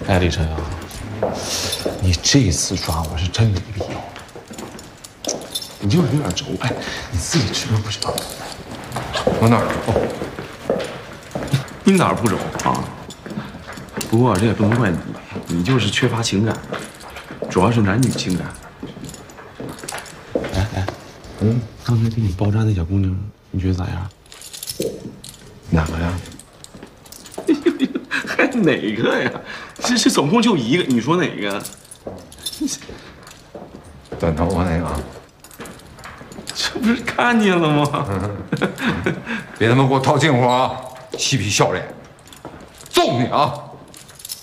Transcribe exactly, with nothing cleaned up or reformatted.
哎，李晨啊，你这次抓我是真没必要，你就是有点轴。哎，你自己知道不知道？ 我哪儿轴？ 你哪儿不轴啊？不过这也不能怪你，你就是缺乏情感，主要是男女情感。哎哎，嗯，刚才给你包扎那小姑娘，你觉得咋样？ 哪个呀？ 还哪个呀？这这总共就一个，你说哪个？ 短头发那个？ 这不是看见了吗？ 别他妈给我套近乎啊！嬉皮笑脸，揍你啊！